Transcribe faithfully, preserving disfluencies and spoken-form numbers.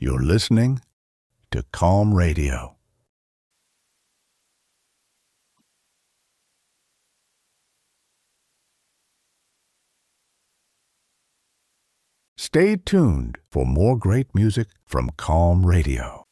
You're listening to Calm Radio. Stay tuned for more great music from Calm Radio.